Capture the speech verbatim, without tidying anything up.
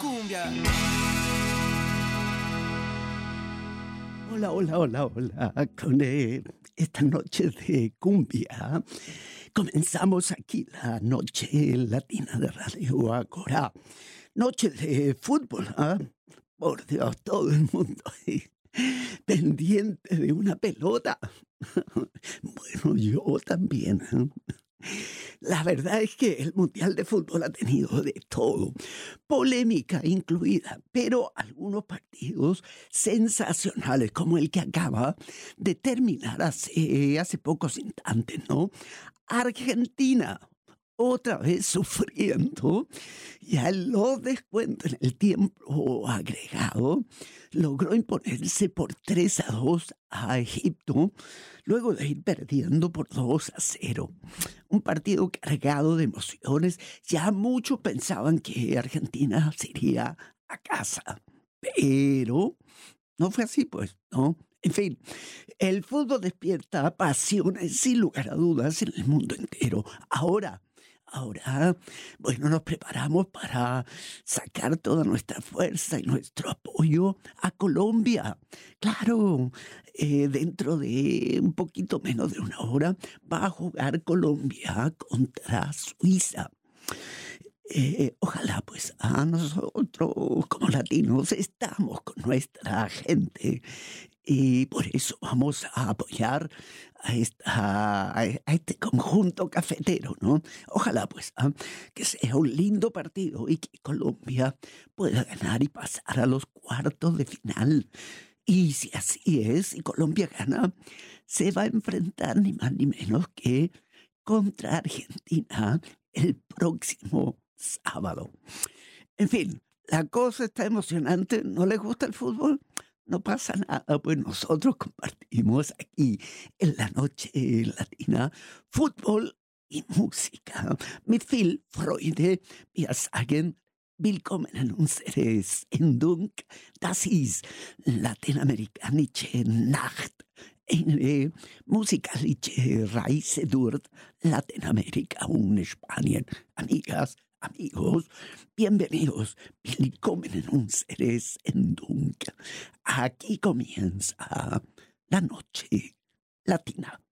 cumbia. Hola, hola, hola, hola. Con eh, esta noche de cumbia comenzamos aquí la noche latina de Radio Agora. Noche de fútbol, ¿ah? Por Dios, todo el mundo ahí pendiente de una pelota. Bueno, yo también. ¿eh? La verdad es que el Mundial de Fútbol ha tenido de todo, polémica incluida, pero algunos partidos sensacionales, como el que acaba de terminar hace, hace pocos instantes, ¿no? Argentina, otra vez sufriendo, ya lo descuento en el tiempo agregado, logró imponerse por tres a dos a Egipto, luego de ir perdiendo por dos a cero. Un partido cargado de emociones. Ya muchos pensaban que Argentina se iría a casa, pero no fue así, pues, ¿no? En fin, el fútbol despierta pasiones sin lugar a dudas en el mundo entero. Ahora, ahora, bueno, nos preparamos para sacar toda nuestra fuerza y nuestro apoyo a Colombia. Claro, eh, dentro de un poquito menos de una hora va a jugar Colombia contra Suiza. Eh, ojalá pues a nosotros como latinos estamos con nuestra gente y por eso vamos a apoyar a, esta, a este conjunto cafetero, ¿no? Ojalá pues ¿ah? que sea un lindo partido y que Colombia pueda ganar y pasar a los cuartos de final. Y si así es, si Colombia gana, se va a enfrentar ni más ni menos que contra Argentina el próximo sábado. En fin, la cosa está emocionante. ¿No les gusta el fútbol? No pasa nada, pues nosotros compartimos aquí en la noche latina fútbol y música. Mit viel Freude, wir sagen willkommen in unserer Sendung. Das ist Lateinamerikanische Nacht. Eine musikalische Reise durch Latinoamérica und Spanien. Amigas, amigos, bienvenidos, willkommen en unserer Sendung. Aquí comienza la noche latina.